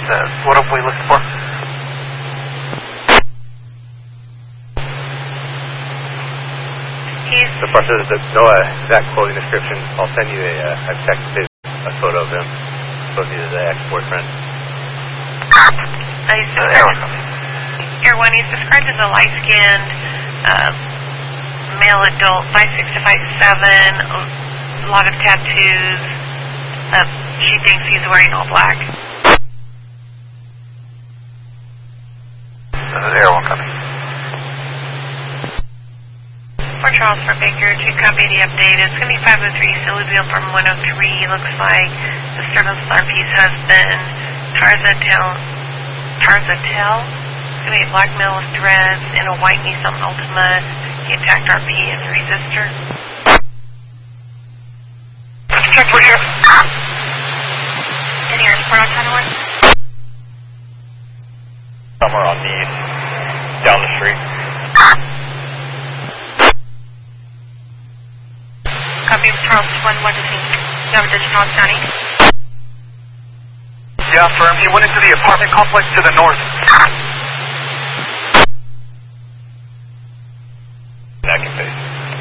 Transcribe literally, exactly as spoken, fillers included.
Uh, what are we looking for? He's... The first is the no uh, exact quoting description. I'll send you a, uh, a text, a photo of him. Supposed to be the ex-boyfriend. Uh, he's described, Air One, he's described as a light-skinned uh, male adult, five six to five seven, a lot of tattoos. Uh, she thinks he's wearing all black. Uh, Air One coming. Fort Charles, Fort Baker, to copy the update. It's going to be five oh three Silverville from one oh three. Looks like disturbance with R P's husband, Tarzatel. Tarzatel? It's going to be a black male with dreads in a white Nissan Altima. He attacked R P and the resistor. Check for you. In here, Fort Octana one. Somewhere on the down the street. Copy of Charles one, what does he? You have additional outstanding? Yeah, firm. He went into the apartment complex to the north.